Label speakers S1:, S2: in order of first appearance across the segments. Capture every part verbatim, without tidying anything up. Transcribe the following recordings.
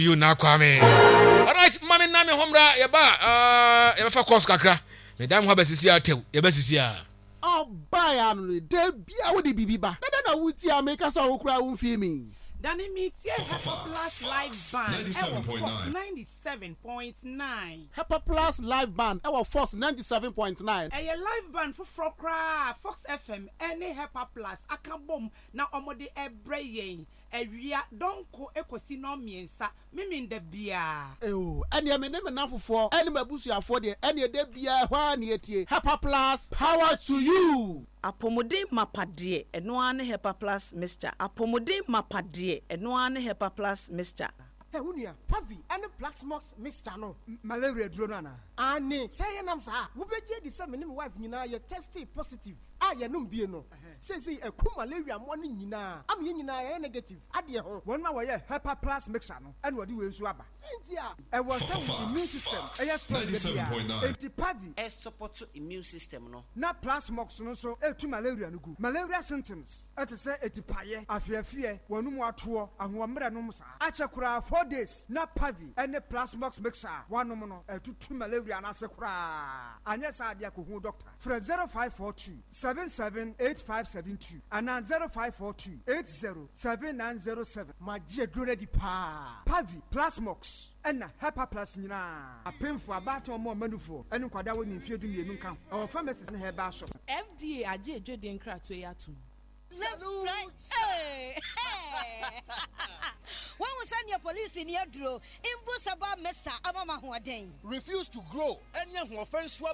S1: you na kwame. All right, mami na me homra ye ba uh ye fa course kakra. Me dam ho besisi atew, ye besisi a.
S2: Oh buy anu de bia wo de bibiba. Na na wuti ameka so wo kura wo filming.
S3: Dani metie Hyper Plus Live Band ninety-seven point nine ninety-seven point nine
S2: Hyper Plus Live Band our Fox ninety-seven point nine
S3: A live band for Frokra Fox F M any Hyper Plus akabom na omode ebre yen ewia donko ekosi no miensa mimi nda bia
S2: eh o ene me ne me nafofo ene mabusuafo de ene de bia hwa ne etie Hyper Plus power to you.
S4: Apomode mapade eno ane Hyper Plus mixture apomode mapade eno ane Hyper Plus mixture.
S5: Hey unia pavi ane black smokes mixture no malaria duro no ana ani say nam sa wo beje di say me wife nyina ye tested positive ah ye no bie no say say eku malaria mo no nyina am ye nyina ye negative ade ho won ma wo ye Hyper Plus mixture no ane wo de we nsu aba sentia e wo say immune system e ye strong bia enti pavi
S6: e support immune system no
S5: na plasmox no so etu malaria no gu malaria symptoms et say etipaye afiafie wonu mu ato ahomre no msa achekura four days na pavi ene plasmox mixer wanu no etutu malaria na sekura anya sa dia ko hu doctor fra zero five four two seven seven eight five seven two and zero five four two eight zero seven nine zero seven magie dure di pa pavi plasmox ena Hyper Plus nyina apemfo abato mo manufo ene kwada woni mfie du mienu kan o pharmacies na herbal shop
S7: F D A age edwede nkrato yatum.
S8: Salute. Hey, hey. When we send your police in your draw, Imbusaba Mesa Amama Huaden.
S9: Refuse to grow any offense swap.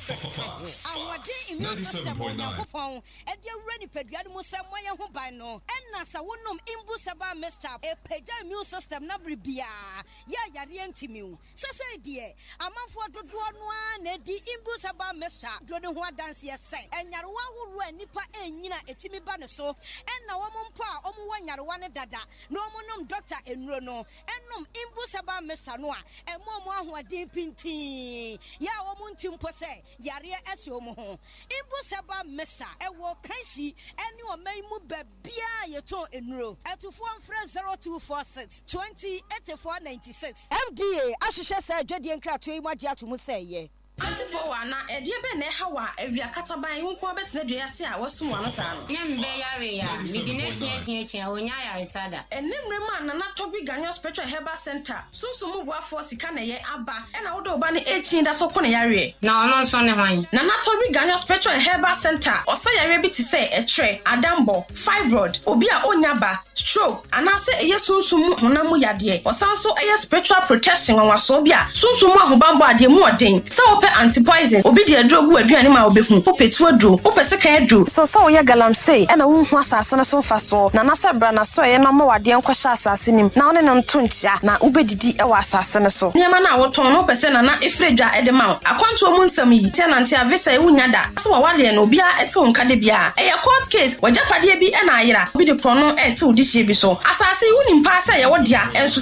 S8: Our day immune system on your phone, and you're ready Pedrian Musa Moya Hubano, and Nasa Wunum Imbusaba Mesa, a Peja immune system Nabribia. Ya Yarientimu. Sasa dear, a month for to draw one, the Imbusaba Mesa, Drodon Hua dance yes, and Yarwa who ran Nipa and Nina Etimi Banaso. And now, one pa, omu one dada, no monum doctor and rono, and num imbusaba mesanoa, and more who are deep in tea. Ya womuntim pose, yaria esomo. Imbusaba mesa, and walk kaisi, and you may move bia your tone in row. At to phone friend zero two four six twenty eighty four ninety six. F D A, Ashisha said, Jedi and Cratui, what you to say, ye.
S10: twenty-four wa na e die be na hawa awia kataban hu ko betina dua ase a wasu wano sa no
S11: nyem be yare ya midine tia tia tia onya yare sada
S10: enimre ma na na tobi ganyo spiritual herbal center sunsumu boafo sika na ye aba e na wodo ba ne eighteen da so ko na yare
S11: na ono nso ne hwan
S10: na na tobi ganyo spiritual herbal center osa yare bi ti say etre adambo fibroid obi a onyaba stroke anase eye sunsumu honamu yade osanso eye spiritual protection wanwaso bi a sunsumu ahobambo ade mu oden sa anti-poison obi de adrogu aduane ma obehu opetu adro opese kan adro
S4: so so ye galamsey e na wo hu asase no so mfa so na na se bra na so ye no ma wade enkwhya asase nim na one no nto ntia na ubedidi e wa asase no so
S10: nyema na woton no opese na na efredwa e de ma akwanto mu nsam yi tenant a visa e wunya da so wa wale no bia ete onka de bia e court case wajapade bi e na ayira obi de prono e te odihye bi so asase yi woni mpa sa ye wodia enso